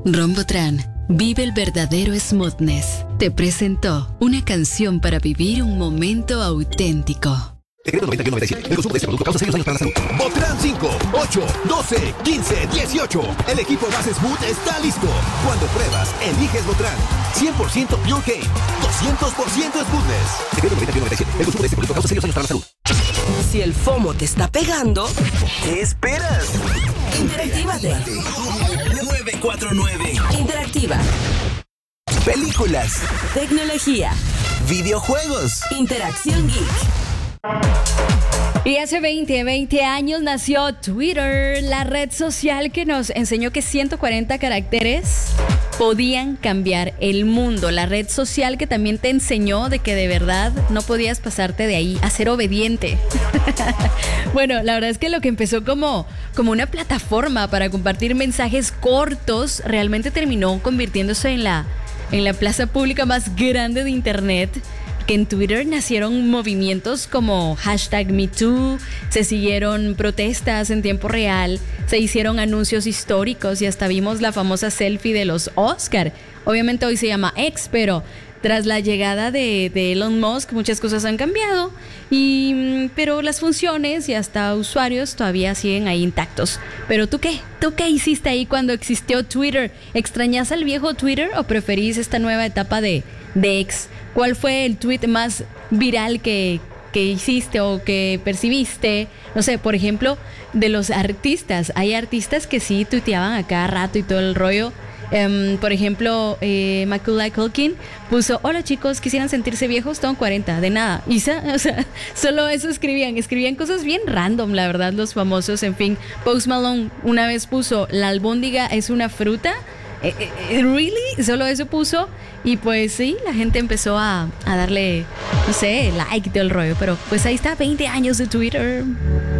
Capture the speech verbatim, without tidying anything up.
Rombotran, vive el verdadero smoothness. Te presentó una canción para vivir un momento auténtico. Decreto noventa y uno noventa y siete. El consumo de este producto causa serios daños para la salud. Botran cinco, ocho, doce, quince, dieciocho. El equipo más smooth está listo. Cuando pruebas, eliges Botran. cien por ciento Pure Cane. doscientos por ciento smoothness. Decreto noventa y uno noventa y siete. El consumo de este producto causa serios daños para la salud. Si el FOMO te está pegando, ¿qué esperas? Interactívate. nueve cuatro nueve. Interactiva. Películas. Tecnología. Videojuegos. Interacción Geek. Y hace veinte, veinte años nació Twitter, la red social que nos enseñó que ciento cuarenta caracteres podían cambiar el mundo. La red social que también te enseñó de que de verdad no podías pasarte de ahí a ser obediente. Bueno, la verdad es que lo que empezó como, como una plataforma para compartir mensajes cortos realmente terminó convirtiéndose en la, en la plaza pública más grande de internet. Que en Twitter nacieron movimientos como hashtag MeToo, se siguieron protestas en tiempo real, se hicieron anuncios históricos y hasta vimos la famosa selfie de los Oscar. Obviamente hoy se llama X, pero tras la llegada de, de Elon Musk muchas cosas han cambiado, y, pero las funciones y hasta usuarios todavía siguen ahí intactos. Pero ¿tú qué? ¿Tú qué hiciste ahí cuando existió Twitter? ¿Extrañas al viejo Twitter o preferís esta nueva etapa de, de X? ¿Cuál fue el tweet más viral que, que hiciste o que percibiste? No sé, por ejemplo, de los artistas. Hay artistas que sí tuiteaban a cada rato y todo el rollo. Um, por ejemplo, eh, Macaulay Culkin puso: hola chicos, ¿quisieran sentirse viejos? Tengo cuarenta, de nada. Y o sea, solo eso escribían. Escribían cosas bien random, la verdad, los famosos. En fin, Post Malone una vez puso: la albóndiga es una fruta. Eh, eh, ¿Really? Solo eso puso. Y pues sí, la gente empezó a, a darle, no sé, like del rollo. Pero pues ahí está, veinte años de Twitter.